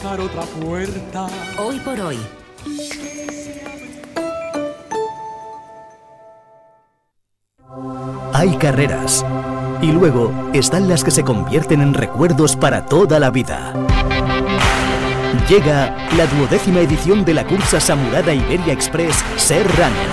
Otra puerta. Hoy por hoy. Hay carreras y luego están las que se convierten en recuerdos para toda la vida. Llega la 12ª edición de la cursa Samurada Iberia Express Ser Runner.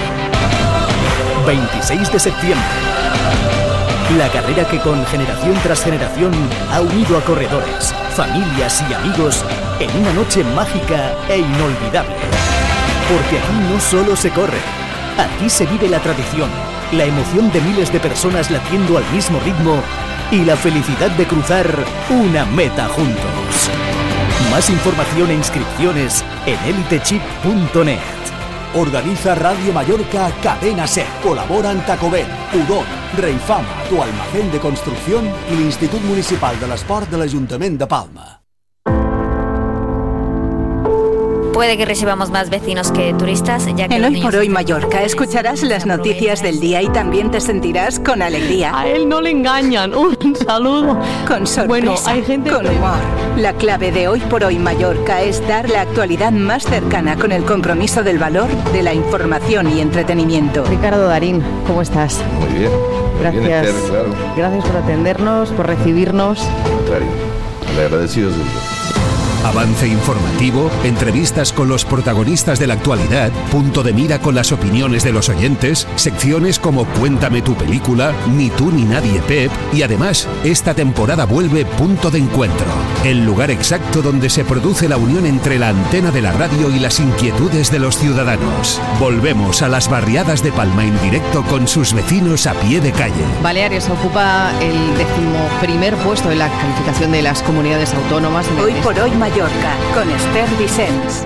26 de septiembre. La carrera que con generación tras generación ha unido a corredores, familias y amigos en una noche mágica e inolvidable. Porque aquí no solo se corre, aquí se vive la tradición, la emoción de miles de personas latiendo al mismo ritmo y la felicidad de cruzar una meta juntos. Más información e inscripciones en elitechip.net. Organiza Radio Mallorca Cadena Ser. Colaboran Tacobén, Udon, Reifama, Tu Almacén de Construcción i l'Institut Municipal de l'Esport de l'Ajuntament de Palma. Puede que recibamos más vecinos que turistas, ya que en Hoy por Hoy Mallorca escucharás las noticias del día y también te sentirás con alegría. A él no le engañan. Un saludo. Con sorpresa, bueno, hay gente con humor. La clave de Hoy por Hoy Mallorca es dar la actualidad más cercana con el compromiso del valor de la información y entretenimiento. Ricardo Darín, ¿cómo estás? Muy bien. Gracias. Bien, Esther, claro. Gracias por atendernos, por recibirnos. Al contrario, le agradecido soy yo. Avance informativo, entrevistas con los protagonistas de la actualidad, punto de mira con las opiniones de los oyentes, secciones como Cuéntame tu película, Ni tú ni nadie Pep, y además, esta temporada vuelve Punto de Encuentro, el lugar exacto donde se produce la unión entre la antena de la radio y las inquietudes de los ciudadanos. Volvemos a las barriadas de Palma en directo con sus vecinos a pie de calle. Baleares ocupa el 11º puesto en la calificación de las comunidades autónomas. Hoy por Hoy Mallorca, con Esther Vicens.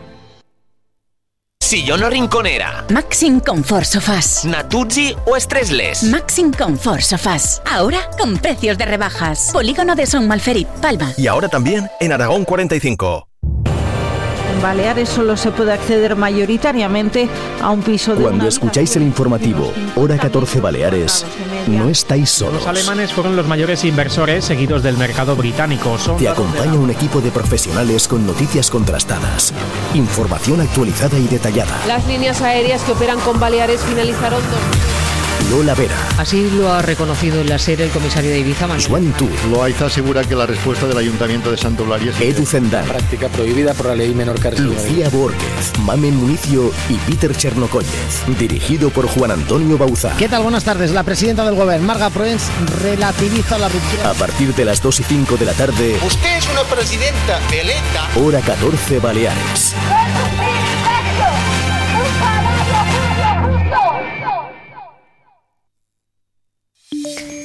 Sillón o rinconera. Maxim Comfort Sofás. Natuzzi o Stressless. Maxim Comfort Sofás. Ahora con precios de rebajas. Polígono de Son Malferit, Palma. Y ahora también en Aragón 45. En Baleares solo se puede acceder mayoritariamente a un piso de... Cuando escucháis el informativo Hora 14 Baleares, no estáis solos. Los alemanes fueron los mayores inversores seguidos del mercado británico. Te acompaña un equipo de profesionales con noticias contrastadas, información actualizada y detallada. Las líneas aéreas que operan con Baleares finalizaron Lola Vera. Así lo ha reconocido en la SER el comisario de Ibiza, Joan Tur. Loaiza asegura que la respuesta del Ayuntamiento de Santo Eulalia es Edu Zendán. Práctica prohibida por la ley menor que Lucía Borges, Mamen Municio y Peter Chernocóllez. Dirigido por Juan Antonio Bauzá. ¿Qué tal? Buenas tardes. La presidenta del Gobierno, Marga Proens, relativiza la ruptura. A partir de las 2 y 5 de la tarde. Usted es una presidenta veleta. Hora 14 Baleares.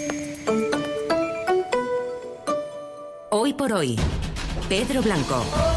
Hoy por Hoy, Pedro Blanco.